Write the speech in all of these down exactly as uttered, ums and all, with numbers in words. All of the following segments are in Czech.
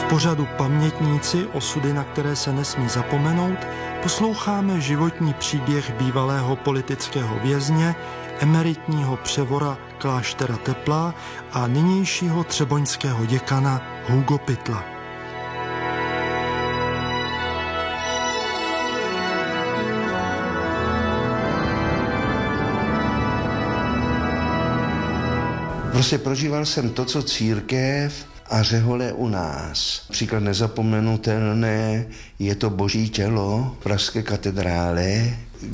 pořadu Pamětníci, osudy, na které se nesmí zapomenout, posloucháme životní příběh bývalého politického vězně, emeritního převora kláštera Teplá a nynějšího třeboňského děkana Hugo Pytla. Prostě prožíval jsem to, co církev a řehole u nás. Příklad nezapomenutelné je to Boží tělo v pražské katedrále,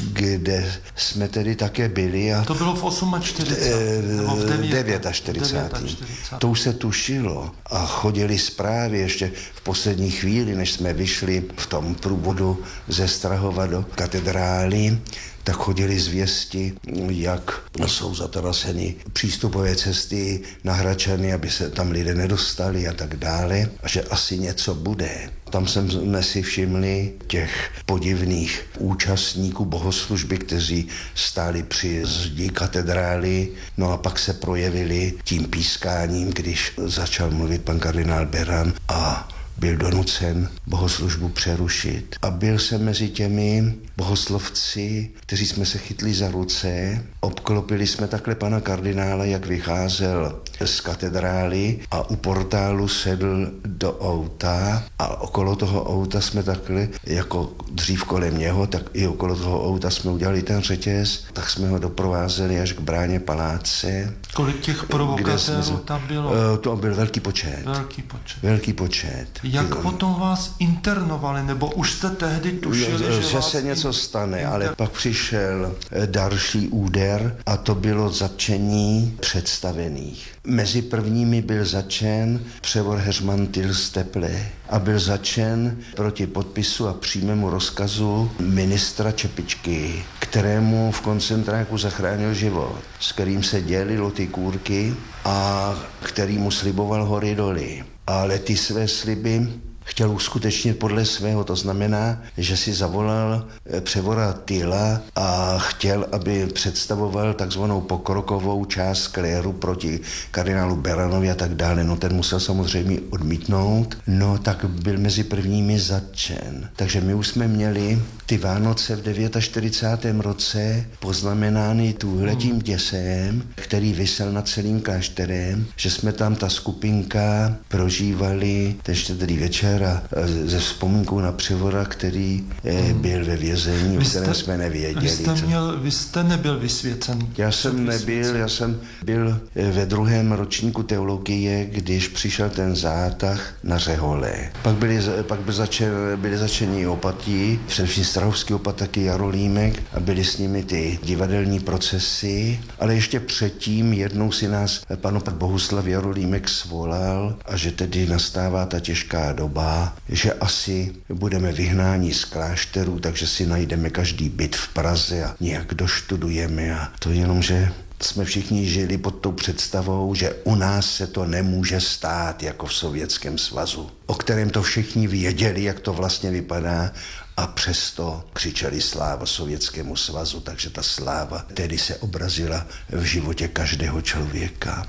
kde jsme tedy také byli. A to bylo v čtyřicátém osmém nebo v čtyřicátém devátém To už se tušilo a chodili zprávy ještě v poslední chvíli, než jsme vyšli v tom průvodu ze Strahova do katedrály, tak chodili zvěsti, jak jsou zataraseny přístupové cesty na Hradčany, aby se tam lidé nedostali a tak dále, a že asi něco bude. Tam jsme si všimli těch podivných účastníků bohoslužby, kteří stáli při zdi katedrály, no a pak se projevili tím pískáním, když začal mluvit pan kardinál Beran a byl donucen bohoslužbu přerušit. A byl jsem mezi těmi bohoslovci, kteří jsme se chytli za ruce, obklopili jsme takhle pana kardinála, jak vycházel z katedrály, a u portálu sedl do auta a okolo toho auta jsme takhle, jako dřív kolem něho, tak i okolo toho auta jsme udělali ten řetěz, tak jsme ho doprovázeli až k bráně paláce. Kolik těch provokatérů tam bylo? To byl velký počet. Velký počet. Velký počet. Jak Ty, potom vás internovali, nebo už jste tehdy tušili, že, že se něco stane, inter... ale pak přišel další úder a to bylo zatčení představených. Mezi prvními byl zatčen převor Heřmantil z Teplé a byl zatčen proti podpisu a přímému rozkazu ministra Čepičky, kterému v koncentráku zachránil život, s kterým se dělilo ty kůrky a který mu sliboval hory doly. Ale ty své sliby chtěl uskutečnit podle svého, to znamená, že si zavolal převora Tyla a chtěl, aby představoval takzvanou pokrokovou část kléru proti kardinálu Beranovi a tak dále. No ten musel samozřejmě odmítnout, no tak byl mezi prvními zatčen. Takže my už jsme měli ty Vánoce v čtyřicátém devátém roce poznamenány tuhletím děsem, který visel nad celým klášterem, že jsme tam ta skupinka prožívali ten štědrý večer a ze vzpomínkou na převora, který hmm. byl ve vězení, o kterém jsme nevěděli. Vy jste, měl, vy jste nebyl vysvěcen. Já jsem nebyl, já jsem byl ve druhém ročníku teologie, když přišel ten zátah na řehole. Pak byli, pak byli, začen, byli začeni opatí, především strahovský opat, taky Jarolímek, a byly s nimi ty divadelní procesy, ale ještě předtím jednou si nás pan opat Bohuslav Jarolímek svolal, a že tedy nastává ta těžká doba, že asi budeme vyhnáni z klášterů, takže si najdeme každý byt v Praze a nějak doštudujeme, a to jenom, že jsme všichni žili pod tou představou, že u nás se to nemůže stát jako v Sovětském svazu, o kterém to všichni věděli, jak to vlastně vypadá, a přesto křičeli sláva Sovětskému svazu, takže ta sláva tedy se obrazila v životě každého člověka.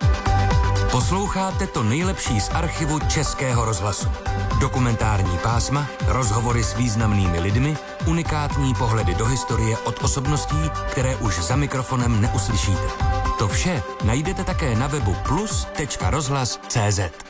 Posloucháte to nejlepší z archivu Českého rozhlasu. Dokumentární pásma, rozhovory s významnými lidmi, unikátní pohledy do historie od osobností, které už za mikrofonem neuslyšíte. To vše najdete také na webu plus tečka rozhlas tečka cé zet.